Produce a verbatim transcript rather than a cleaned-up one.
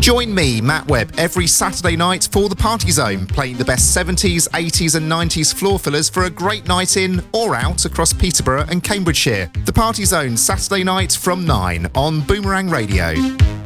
Join me, Matt Webb, every Saturday night for The Party Zone, playing the best seventies, eighties and nineties floor fillers for a great night in or out across Peterborough and Cambridgeshire. The Party Zone, Saturday night from nine on Boomerang Radio.